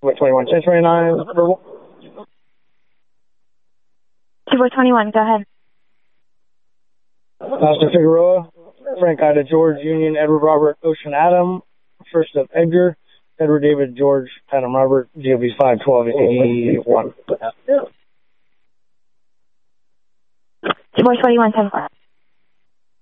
21, 1029, verbal. 2421, go ahead. Master Figueroa, Frank Ida George, Union, Edward Robert, Ocean Adam, first up Edgar, Edward David George, Adam Robert, GOB 51281. 2421, 10-4.